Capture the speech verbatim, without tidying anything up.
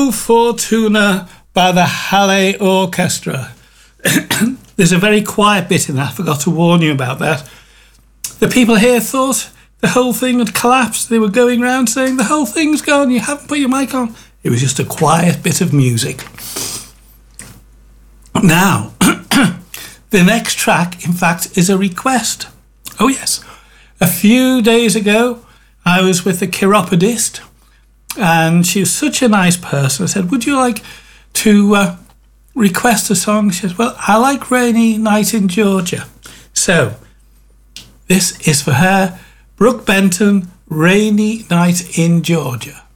O Fortuna by the Halle Orchestra. There's a very quiet bit in that. I forgot to warn you about that. The people here thought the whole thing had collapsed. They were going around saying, the whole thing's gone, you haven't put your mic on. It was just a quiet bit of music. Now, the next track, in fact, is a request. Oh, yes. A few days ago, I was with the chiropodist, and she was such a nice person. I said, would you like to uh, request a song? She said, well, I like Rainy Night in Georgia. So, this is for her, Brooke Benton, Rainy Night in Georgia.